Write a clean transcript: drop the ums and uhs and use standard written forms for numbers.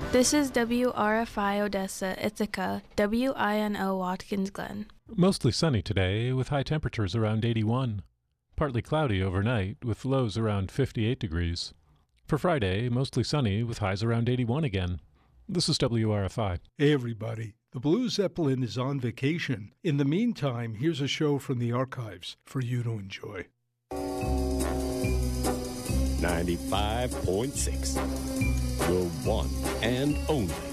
This is WRFI Odessa, Ithaca, WINO Watkins Glen. Mostly sunny today, with high temperatures around 81. Partly cloudy overnight, with lows around 58 degrees. For Friday, mostly sunny, with highs around 81 again. This is WRFI. Hey, everybody. The Blue Zeppelin is on vacation. In the meantime, here's a show from the archives for you to enjoy. 95.6. The one and only